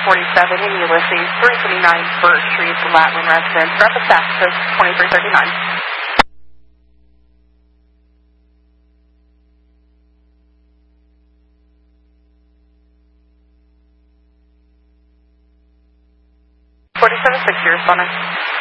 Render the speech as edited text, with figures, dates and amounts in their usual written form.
47 in Ulysses, 329 Birch Street, Latin residence, Rapid Access 2339. Six, you're responding.